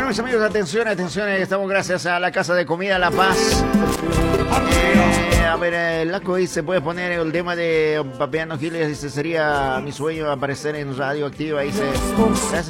mis amigos, atención, atención. Estamos gracias a la Casa de Comida La Paz. A ver, el Laco dice, puedes poner el tema de Papeano Giles. Dice, sería mi sueño aparecer en Radio Activa. Dice, gracias